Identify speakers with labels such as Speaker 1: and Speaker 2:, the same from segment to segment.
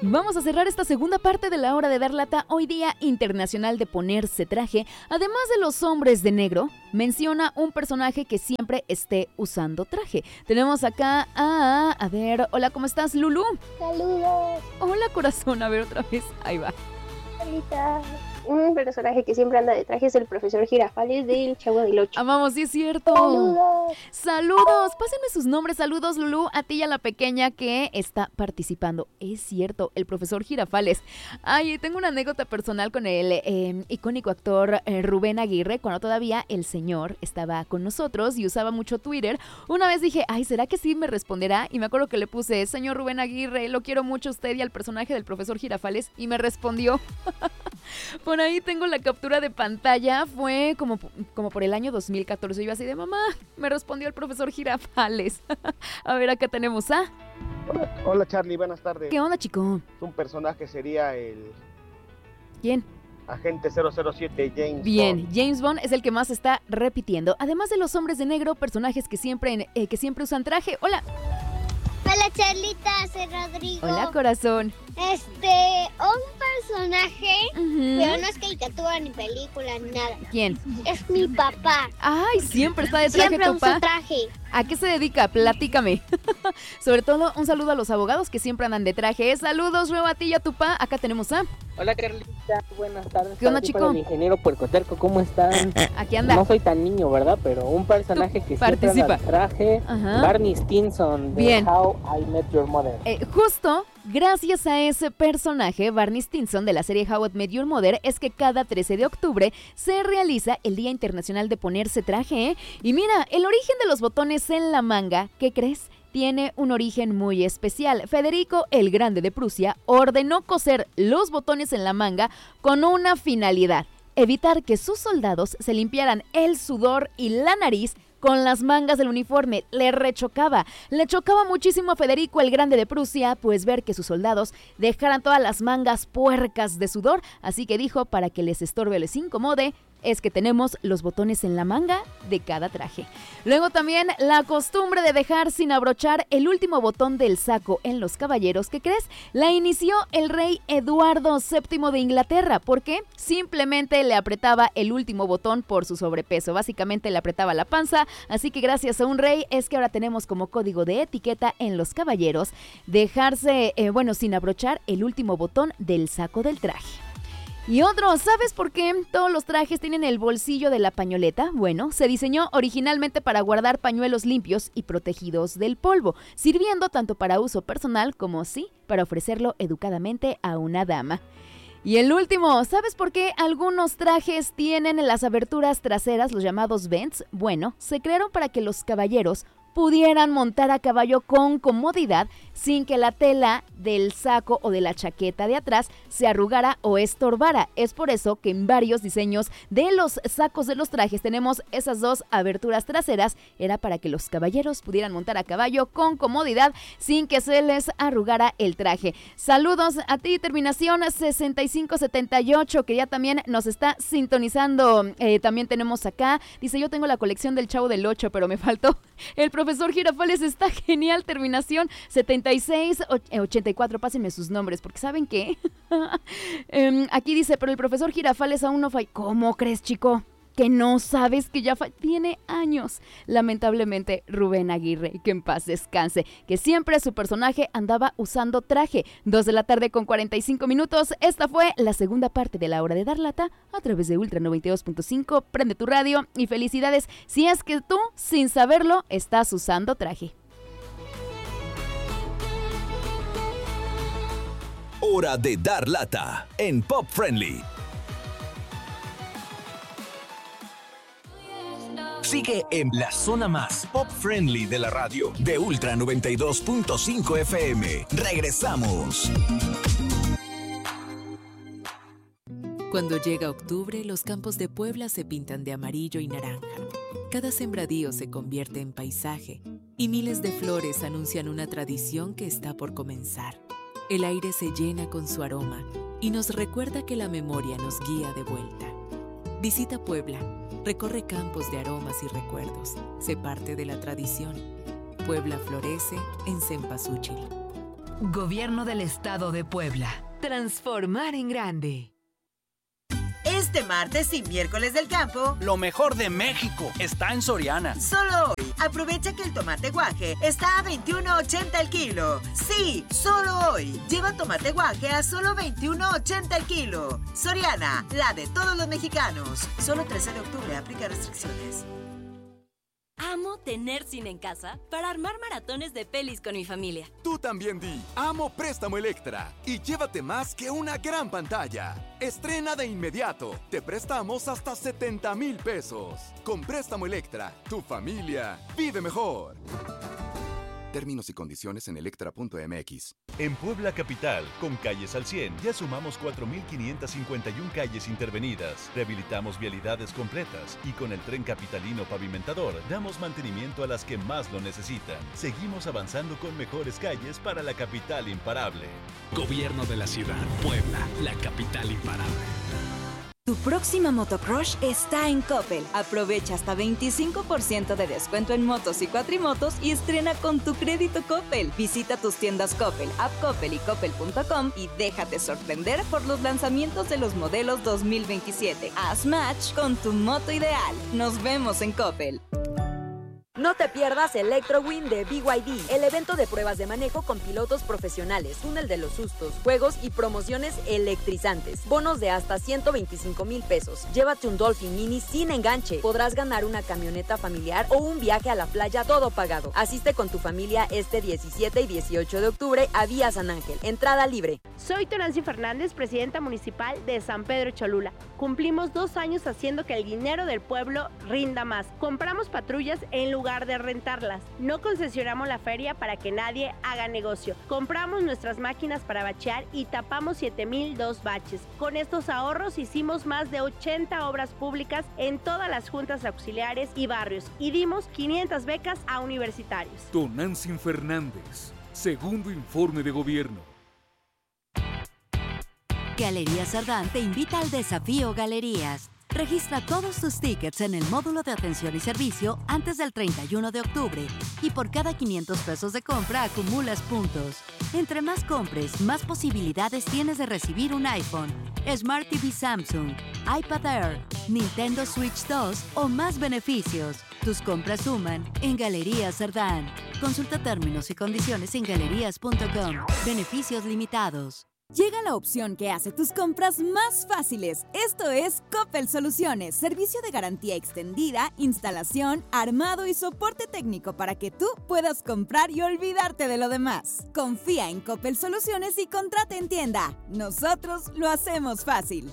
Speaker 1: Vamos a cerrar esta segunda parte de la hora de dar lata. Hoy Día Internacional de Ponerse Traje. Además de los hombres de negro, menciona un personaje que siempre esté usando traje. Tenemos acá a ver, hola, ¿cómo estás, Lulú?
Speaker 2: Saludos.
Speaker 1: Hola, corazón, a ver otra vez, ahí va.
Speaker 2: Ahorita un personaje que siempre anda de traje es el profesor Girafales del Chavo del Ocho.
Speaker 1: Amamos, sí es cierto.
Speaker 2: Saludos.
Speaker 1: Saludos, pásenme sus nombres. Saludos, Lulú, a ti y a la pequeña que está participando. Es cierto, el profesor Girafales. Ay, tengo una anécdota personal con el icónico actor Rubén Aguirre, cuando todavía el señor estaba con nosotros y usaba mucho Twitter. Una vez dije, ay, ¿será que sí me responderá? Y me acuerdo que le puse, señor Rubén Aguirre, lo quiero mucho a usted y al personaje del profesor Girafales, y me respondió. Por ahí tengo la captura de pantalla, fue como por el año 2014. Yo así de, mamá, me respondió el profesor Girafales. A ver, acá tenemos a...
Speaker 3: Hola Charlie, buenas tardes.
Speaker 1: ¿Qué onda, chico?
Speaker 3: Un personaje sería el...
Speaker 1: ¿Quién?
Speaker 3: Agente 007 James
Speaker 1: Bien,
Speaker 3: Bond.
Speaker 1: James Bond es el que más está repitiendo. Además de los hombres de negro, personajes que siempre usan traje. Hola.
Speaker 4: Hola Charlita, soy Rodrigo.
Speaker 1: Hola, corazón.
Speaker 4: Un personaje, pero no es caricatura ni película ni nada.
Speaker 1: ¿Quién?
Speaker 4: Es mi papá.
Speaker 1: Ay, siempre está de traje
Speaker 4: Siempre
Speaker 1: tu
Speaker 4: usa
Speaker 1: papá.
Speaker 4: traje.
Speaker 1: ¿A qué se dedica? Platícame. Sobre todo, un saludo a los abogados que siempre andan de traje. Saludos, luego a ti y a tu pa. Acá tenemos a...
Speaker 5: Hola Carlita, buenas tardes.
Speaker 1: ¿Qué onda, chico?
Speaker 5: El ingeniero puercoterco, ¿cómo están?
Speaker 1: Aquí anda.
Speaker 5: No soy tan niño, ¿verdad? Pero un personaje que
Speaker 1: participa.
Speaker 5: siempre anda de traje,
Speaker 1: Ajá.
Speaker 5: Barney Stinson de
Speaker 1: Bien.
Speaker 5: How I Met Your Mother.
Speaker 1: Justo gracias a ese personaje, Barney Stinson, de la serie How I Met Your Mother, es que cada 13 de octubre se realiza el Día Internacional de Ponerse Traje, ¿eh? Y mira, el origen de los botones en la manga, ¿qué crees? Tiene un origen muy especial. Federico el Grande de Prusia ordenó coser los botones en la manga con una finalidad: evitar que sus soldados se limpiaran el sudor y la nariz con las mangas del uniforme. Le chocaba muchísimo a Federico el Grande de Prusia, pues ver que sus soldados dejaran todas las mangas puercas de sudor, así que dijo, para que les estorbe o les incomode, es que tenemos los botones en la manga de cada traje. Luego también la costumbre de dejar sin abrochar el último botón del saco en los caballeros, ¿qué crees? La inició el rey Eduardo VII de Inglaterra, porque simplemente le apretaba el último botón por su sobrepeso. Básicamente le apretaba la panza, así que gracias a un rey es que ahora tenemos como código de etiqueta en los caballeros dejarse, sin abrochar el último botón del saco del traje. Y otro, ¿sabes por qué todos los trajes tienen el bolsillo de la pañoleta? Bueno, se diseñó originalmente para guardar pañuelos limpios y protegidos del polvo, sirviendo tanto para uso personal como, sí, para ofrecerlo educadamente a una dama. Y el último, ¿sabes por qué algunos trajes tienen las aberturas traseras, los llamados vents? Bueno, se crearon para que los caballeros pudieran montar a caballo con comodidad sin que la tela del saco o de la chaqueta de atrás se arrugara o estorbara. Es por eso que en varios diseños de los sacos de los trajes tenemos esas dos aberturas traseras. Era para que los caballeros pudieran montar a caballo con comodidad sin que se les arrugara el traje. Saludos a ti, terminación 6578, que ya también nos está sintonizando. También tenemos acá, dice, yo tengo la colección del Chavo del 8, pero me faltó el profesor Girafales. Está genial, terminación 7684, pásenme sus nombres, porque ¿saben qué? Aquí dice, pero el profesor Girafales aún no falla. ¿Cómo crees, chico? Que no sabes que ya tiene años. Lamentablemente, Rubén Aguirre, que en paz descanse, que siempre su personaje andaba usando traje. 2:45 p.m. Esta fue la segunda parte de la hora de dar lata a través de Ultra 92.5. Prende tu radio y felicidades si es que tú, sin saberlo, estás usando traje.
Speaker 6: Hora de dar lata en Pop Friendly. Sigue en la zona más pop friendly de la radio de Ultra 92.5 FM. Regresamos.
Speaker 7: Cuando llega octubre, los campos de Puebla se pintan de amarillo y naranja. Cada sembradío se convierte en paisaje y miles de flores anuncian una tradición que está por comenzar. El aire se llena con su aroma y nos recuerda que la memoria nos guía de vuelta. Visita Puebla. Recorre campos de aromas y recuerdos. Sé parte de la tradición. Puebla florece en Cempasúchil.
Speaker 8: Gobierno del Estado de Puebla. Transformar en grande.
Speaker 9: Este martes y miércoles del campo,
Speaker 10: lo mejor de México está en Soriana.
Speaker 9: Solo hoy, aprovecha que el tomate guaje está a $21.80 el kilo. Sí, solo hoy. Lleva tomate guaje a solo $21.80 el kilo. Soriana, la de todos los mexicanos. Solo 13 de octubre, aplica restricciones.
Speaker 11: Amo tener cine en casa para armar maratones de pelis con mi familia.
Speaker 12: Tú también di, amo Préstamo Electra y llévate más que una gran pantalla. Estrena de inmediato. Te prestamos hasta 70,000 pesos. Con Préstamo Electra, tu familia vive mejor. Términos y condiciones en electra.mx.
Speaker 13: En Puebla Capital, con Calles al 100, ya sumamos 4,551 calles intervenidas. Rehabilitamos vialidades completas y con el Tren Capitalino Pavimentador damos mantenimiento a las que más lo necesitan. Seguimos avanzando con mejores calles para la capital imparable.
Speaker 14: Gobierno de la Ciudad, Puebla, la capital imparable.
Speaker 15: Tu próxima motocrush está en Coppel. Aprovecha hasta 25% de descuento en motos y cuatrimotos y estrena con tu crédito Coppel. Visita tus tiendas Coppel, App Coppel y Coppel.com y déjate sorprender por los lanzamientos de los modelos 2027. Haz match con tu moto ideal. Nos vemos en Coppel.
Speaker 16: No te pierdas ElectroWin de BYD, el evento de pruebas de manejo con pilotos profesionales, túnel de los sustos, juegos y promociones electrizantes. Bonos de hasta 125,000 pesos. Llévate un Dolphin Mini sin enganche. Podrás ganar una camioneta familiar o un viaje a la playa todo pagado. Asiste con tu familia este 17 y 18 de octubre a Vía San Ángel. Entrada libre.
Speaker 17: Soy Tonancy Fernández, presidenta municipal de San Pedro Cholula. Cumplimos 2 años haciendo que el dinero del pueblo rinda más. Compramos patrullas en lugar de rentarlas. No concesionamos la feria para que nadie haga negocio. Compramos nuestras máquinas para bachear y tapamos 7,002 baches. Con estos ahorros hicimos más de 80 obras públicas en todas las juntas auxiliares y barrios y dimos 500 becas a universitarios.
Speaker 18: Tonancy Fernández, segundo informe de gobierno.
Speaker 19: Galerías Sardán te invita al desafío Galerías. Registra todos tus tickets en el módulo de atención y servicio antes del 31 de octubre y por cada 500 pesos de compra acumulas puntos. Entre más compres, más posibilidades tienes de recibir un iPhone, Smart TV Samsung, iPad Air, Nintendo Switch 2 o más beneficios. Tus compras suman en Galerías Sardán. Consulta términos y condiciones en galerías.com. Beneficios limitados.
Speaker 15: Llega la opción que hace tus compras más fáciles. Esto es Coppel Soluciones, servicio de garantía extendida, instalación, armado y soporte técnico para que tú puedas comprar y olvidarte de lo demás. Confía en Coppel Soluciones y contrata en tienda. Nosotros lo hacemos fácil.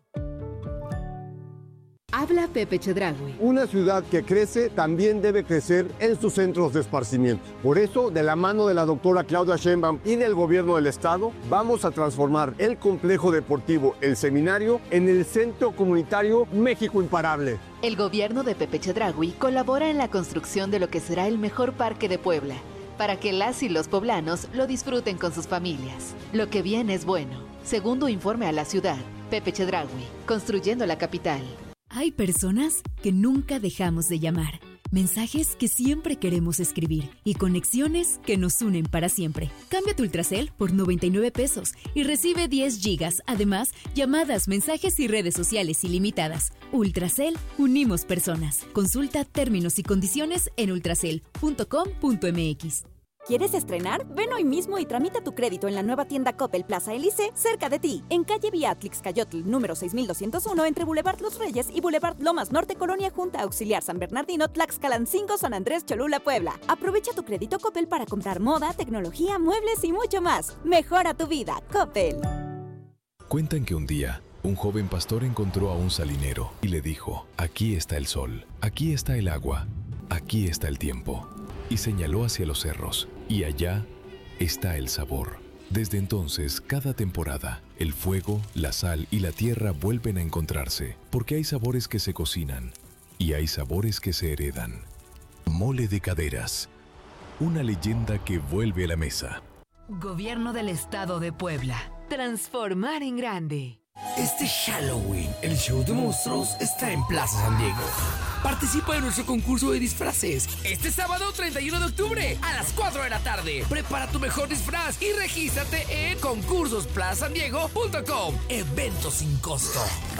Speaker 1: Habla Pepe Chedraui.
Speaker 20: Una ciudad que crece también debe crecer en sus centros de esparcimiento. Por eso, de la mano de la doctora Claudia Sheinbaum y del gobierno del estado, vamos a transformar el complejo deportivo El Seminario en el Centro Comunitario México Imparable.
Speaker 1: El gobierno de Pepe Chedraui colabora en la construcción de lo que será el mejor parque de Puebla, para que las y los poblanos lo disfruten con sus familias. Lo que viene es bueno. Segundo informe a la ciudad, Pepe Chedraui, construyendo la capital.
Speaker 21: Hay personas que nunca dejamos de llamar, mensajes que siempre queremos escribir y conexiones que nos unen para siempre. Cambia tu Ultracel por 99 pesos y recibe 10 gigas. Además, llamadas, mensajes y redes sociales ilimitadas. Ultracel, unimos personas. Consulta términos y condiciones en ultracel.com.mx.
Speaker 15: ¿Quieres estrenar? Ven hoy mismo y tramita tu crédito en la nueva tienda Coppel Plaza Elise, cerca de ti, en calle Beatrix Cayotl, número 6201, entre Boulevard Los Reyes y Boulevard Lomas Norte, Colonia Junta Auxiliar San Bernardino, Tlaxcalancingo, San Andrés, Cholula, Puebla. Aprovecha tu crédito Coppel para comprar moda, tecnología, muebles y mucho más. Mejora tu vida, Coppel.
Speaker 22: Cuentan que un día, un joven pastor encontró a un salinero y le dijo: aquí está el sol, aquí está el agua, aquí está el tiempo. Y señaló hacia los cerros, y allá está el sabor. Desde entonces, cada temporada, el fuego, la sal y la tierra vuelven a encontrarse, porque hay sabores que se cocinan, y hay sabores que se heredan. Mole de Caderas, una leyenda que vuelve a la mesa.
Speaker 8: Gobierno del Estado de Puebla. Transformar en grande.
Speaker 23: Este Halloween, el show de monstruos está en Plaza San Diego.
Speaker 2: Participa en nuestro concurso de disfraces este sábado 31 de octubre a las 4 de la tarde. Prepara tu mejor disfraz y regístrate en concursosplazasandiego.com. Evento sin costo.